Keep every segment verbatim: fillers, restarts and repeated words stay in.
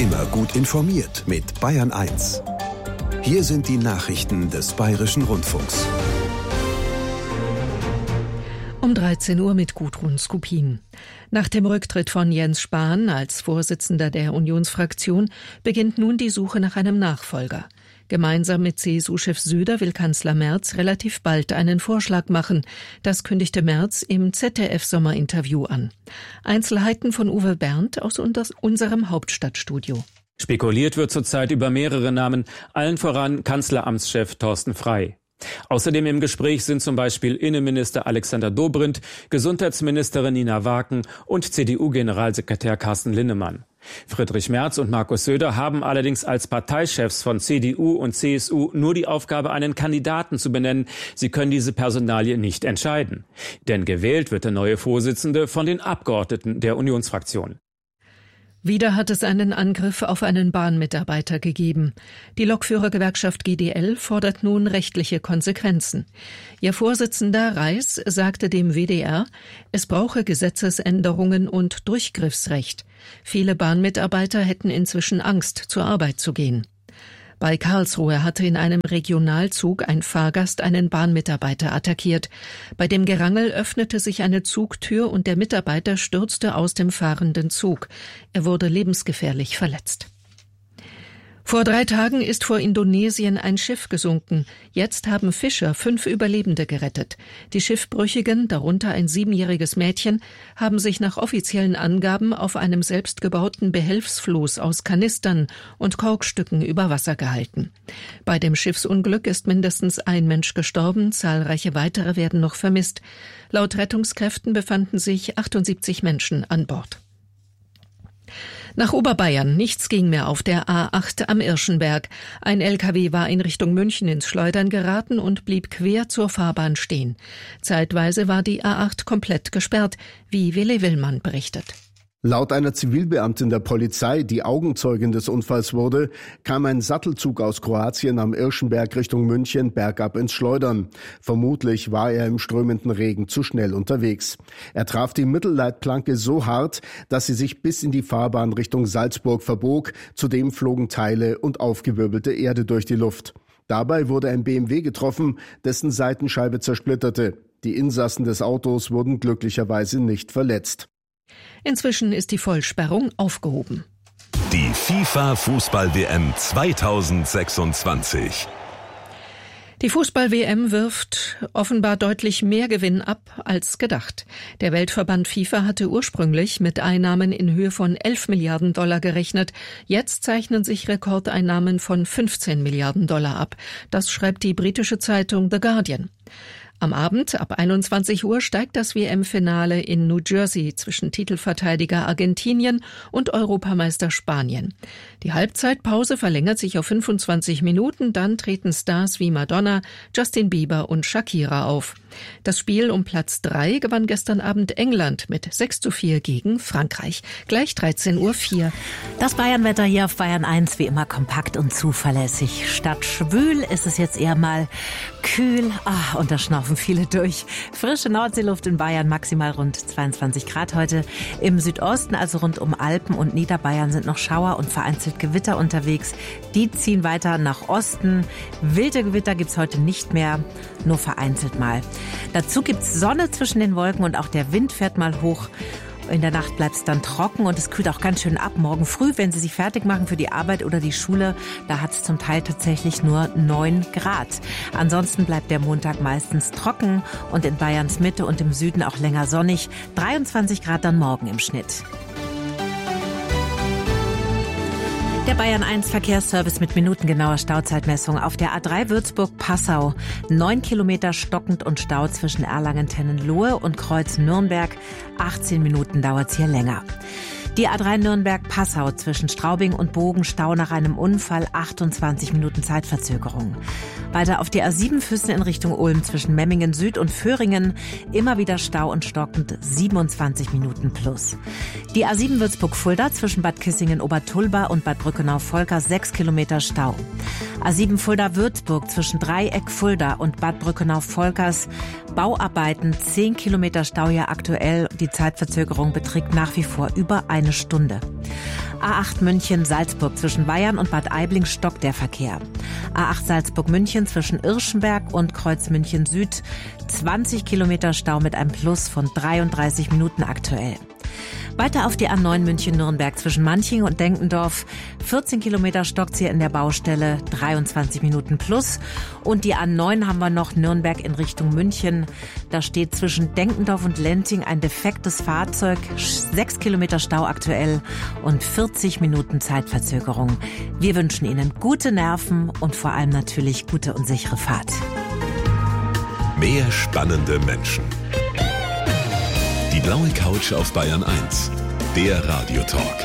Immer gut informiert mit Bayern eins. Hier sind die Nachrichten des Bayerischen Rundfunks. Um dreizehn Uhr mit Gudrun Skupin. Nach dem Rücktritt von Jens Spahn als Vorsitzender der Unionsfraktion beginnt nun die Suche nach einem Nachfolger. Gemeinsam mit C S U-Chef Söder will Kanzler Merz relativ bald einen Vorschlag machen. Das kündigte Merz im Z D F-Sommerinterview an. Einzelheiten von Uwe Berndt aus unserem Hauptstadtstudio. Spekuliert wird zurzeit über mehrere Namen, allen voran Kanzleramtschef Thorsten Frey. Außerdem im Gespräch sind zum Beispiel Innenminister Alexander Dobrindt, Gesundheitsministerin Nina Waken und C D U-Generalsekretär Carsten Linnemann. Friedrich Merz und Markus Söder haben allerdings als Parteichefs von C D U und C S U nur die Aufgabe, einen Kandidaten zu benennen. Sie können diese Personalie nicht entscheiden. Denn gewählt wird der neue Vorsitzende von den Abgeordneten der Unionsfraktion. Wieder hat es einen Angriff auf einen Bahnmitarbeiter gegeben. Die Lokführergewerkschaft G D L fordert nun rechtliche Konsequenzen. Ihr Vorsitzender Reis sagte dem W D R, es brauche Gesetzesänderungen und Durchgriffsrecht. Viele Bahnmitarbeiter hätten inzwischen Angst, zur Arbeit zu gehen. Bei Karlsruhe hatte in einem Regionalzug ein Fahrgast einen Bahnmitarbeiter attackiert. Bei dem Gerangel öffnete sich eine Zugtür und der Mitarbeiter stürzte aus dem fahrenden Zug. Er wurde lebensgefährlich verletzt. Vor drei Tagen ist vor Indonesien ein Schiff gesunken. Jetzt haben Fischer fünf Überlebende gerettet. Die Schiffbrüchigen, darunter ein siebenjähriges Mädchen, haben sich nach offiziellen Angaben auf einem selbstgebauten Behelfsfloß aus Kanistern und Korkstücken über Wasser gehalten. Bei dem Schiffsunglück ist mindestens ein Mensch gestorben, zahlreiche weitere werden noch vermisst. Laut Rettungskräften befanden sich achtundsiebzig Menschen an Bord. Nach Oberbayern, nichts ging mehr auf der A acht am Irschenberg. Ein L K W war in Richtung München ins Schleudern geraten und blieb quer zur Fahrbahn stehen. Zeitweise war die A acht komplett gesperrt, wie Willi Willmann berichtet. Laut einer Zivilbeamtin der Polizei, die Augenzeugin des Unfalls wurde, kam ein Sattelzug aus Kroatien am Irschenberg Richtung München bergab ins Schleudern. Vermutlich war er im strömenden Regen zu schnell unterwegs. Er traf die Mittelleitplanke so hart, dass sie sich bis in die Fahrbahn Richtung Salzburg verbog. Zudem flogen Teile und aufgewirbelte Erde durch die Luft. Dabei wurde ein B M W getroffen, dessen Seitenscheibe zersplitterte. Die Insassen des Autos wurden glücklicherweise nicht verletzt. Inzwischen ist die Vollsperrung aufgehoben. Die FIFA-Fußball-W M zweitausendsechsundzwanzig. Die Fußball-W M wirft offenbar deutlich mehr Gewinn ab als gedacht. Der Weltverband FIFA hatte ursprünglich mit Einnahmen in Höhe von elf Milliarden Dollar gerechnet. Jetzt zeichnen sich Rekordeinnahmen von fünfzehn Milliarden Dollar ab. Das schreibt die britische Zeitung The Guardian. Am Abend ab einundzwanzig Uhr steigt das W M-Finale in New Jersey zwischen Titelverteidiger Argentinien und Europameister Spanien. Die Halbzeitpause verlängert sich auf fünfundzwanzig Minuten, dann treten Stars wie Madonna, Justin Bieber und Shakira auf. Das Spiel um Platz drei gewann gestern Abend England mit sechs zu vier gegen Frankreich. Gleich dreizehn Uhr vier. Das Bayernwetter hier auf Bayern eins wie immer kompakt und zuverlässig. Statt schwül ist es jetzt eher mal kühl. Ah, und da schnaufen viele durch. Frische Nordseeluft in Bayern, maximal rund zweiundzwanzig Grad heute. Im Südosten, also rund um Alpen und Niederbayern, sind noch Schauer und vereinzelt Gewitter unterwegs. Die ziehen weiter nach Osten. Wilde Gewitter gibt's heute nicht mehr, nur vereinzelt mal. Dazu gibt's Sonne zwischen den Wolken und auch der Wind fährt mal hoch. In der Nacht bleibt es dann trocken und es kühlt auch ganz schön ab. Morgen früh, wenn Sie sich fertig machen für die Arbeit oder die Schule, da hat es zum Teil tatsächlich nur neun Grad. Ansonsten bleibt der Montag meistens trocken und in Bayerns Mitte und im Süden auch länger sonnig. dreiundzwanzig Grad dann morgen im Schnitt. Der Bayern eins Verkehrsservice mit minutengenauer Stauzeitmessung auf der A drei Würzburg-Passau. Neun Kilometer stockend und Stau zwischen Erlangen-Tennenlohe und Kreuz Nürnberg. achtzehn Minuten dauert's hier länger. Die A drei Nürnberg-Passau zwischen Straubing und Bogen, Stau nach einem Unfall, achtundzwanzig Minuten Zeitverzögerung. Weiter auf die A sieben Füssen in Richtung Ulm zwischen Memmingen Süd und Föhringen, immer wieder Stau und stockend, siebenundzwanzig Minuten plus. Die A sieben Würzburg-Fulda zwischen Bad Kissingen-Obertulba und Bad Brückenau-Volker, sechs Kilometer Stau. A sieben Fulda-Würzburg zwischen Dreieck-Fulda und Bad Brückenau-Volkers, Bauarbeiten, zehn Kilometer Stau hier aktuell. Die Zeitverzögerung beträgt nach wie vor über eine Stunde. A acht München-Salzburg zwischen Weyern und Bad Aibling stockt der Verkehr. A acht Salzburg-München zwischen Irschenberg und Kreuz München Süd zwanzig Kilometer Stau mit einem Plus von dreiunddreißig Minuten aktuell. Weiter auf die A neun München-Nürnberg zwischen Manching und Denkendorf. vierzehn Kilometer stockt's hier in der Baustelle, dreiundzwanzig Minuten plus. Und die A neun haben wir noch Nürnberg in Richtung München. Da steht zwischen Denkendorf und Lenting ein defektes Fahrzeug. sechs Kilometer Stau aktuell und vierzig Minuten Zeitverzögerung. Wir wünschen Ihnen gute Nerven und vor allem natürlich gute und sichere Fahrt. Mehr spannende Menschen. Die blaue Couch auf Bayern eins, der Radiotalk.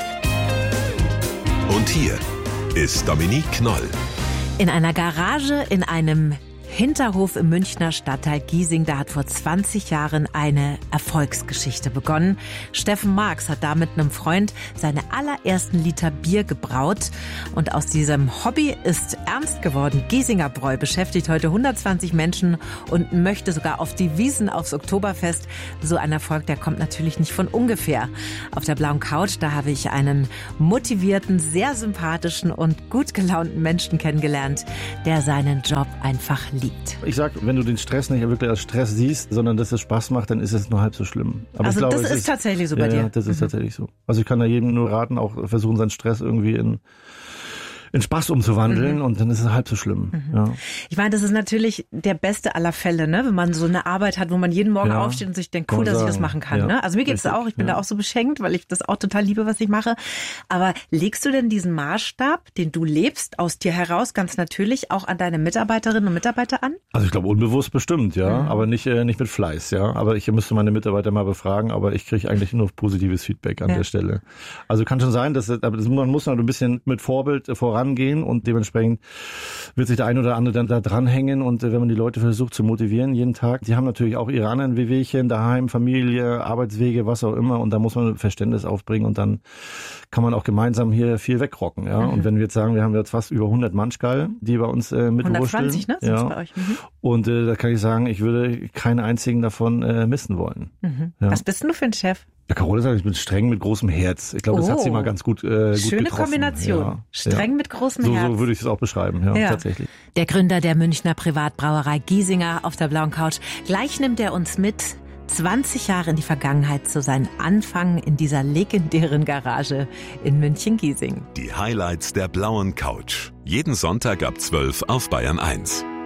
Und hier ist Dominique Knoll. In einer Garage in einem Hinterhof im Münchner Stadtteil Giesing, da hat vor zwanzig Jahren eine Erfolgsgeschichte begonnen. Steffen Marx hat da mit einem Freund seine allerersten Liter Bier gebraut. Und aus diesem Hobby ist ernst geworden. Giesinger Bräu beschäftigt heute hundertzwanzig Menschen und möchte sogar auf die Wiesn aufs Oktoberfest. So ein Erfolg, der kommt natürlich nicht von ungefähr. Auf der blauen Couch, da habe ich einen motivierten, sehr sympathischen und gut gelaunten Menschen kennengelernt, der seinen Job einfach liebt. Ich sag, wenn du den Stress nicht wirklich als Stress siehst, sondern dass es Spaß macht, dann ist es nur halb so schlimm. Aber also ich glaube, das es ist, ist tatsächlich so bei ja, dir? Ja, das ist mhm. tatsächlich so. Also ich kann da jedem nur raten, auch versuchen, seinen Stress irgendwie in in Spaß umzuwandeln mhm. und dann ist es halb so schlimm. Mhm. Ja. Ich meine, das ist natürlich der beste aller Fälle, ne? Wenn man so eine Arbeit hat, wo man jeden Morgen ja. aufsteht und sich denkt, cool, dass ich das machen kann. Ja. Ne? Also mir geht's auch, ich bin ja. da auch so beschenkt, weil ich das auch total liebe, was ich mache. Aber legst du denn diesen Maßstab, den du lebst, aus dir heraus, ganz natürlich, auch an deine Mitarbeiterinnen und Mitarbeiter an? Also ich glaube unbewusst bestimmt, ja, mhm. aber nicht äh, nicht mit Fleiß, ja. Aber ich müsste meine Mitarbeiter mal befragen, aber ich kriege eigentlich nur positives Feedback an ja. der Stelle. Also kann schon sein, dass aber das, man muss noch ein bisschen mit Vorbild äh, vorangehen und dementsprechend wird sich der ein oder andere dann da dranhängen und äh, wenn man die Leute versucht zu motivieren jeden Tag, die haben natürlich auch ihre anderen Wehwehchen, daheim, Familie, Arbeitswege, was auch immer und da muss man Verständnis aufbringen und dann kann man auch gemeinsam hier viel wegrocken, ja. Mhm. Und wenn wir jetzt sagen, wir haben jetzt fast über hundert Manschgal, die bei uns äh, mitwurschteln. hundertzwanzig, ne? Sind's ja. bei euch. Mhm. Und äh, da kann ich sagen, ich würde keinen einzigen davon äh, missen wollen. Mhm. Ja. Was bist denn du für ein Chef? Ja, Carola sagt, ich bin streng mit großem Herz. Ich glaube, das oh. hat sie mal ganz gut, äh, gut Schöne getroffen. Kombination. Ja. Streng ja. mit großem so, Herz. So würde ich es auch beschreiben, ja, ja, tatsächlich. Der Gründer der Münchner Privatbrauerei Giesinger auf der blauen Couch. Gleich nimmt er uns mit zwanzig Jahre in die Vergangenheit zu seinen Anfang in dieser legendären Garage in München-Giesing. Die Highlights der blauen Couch. Jeden Sonntag ab zwölf auf Bayern eins.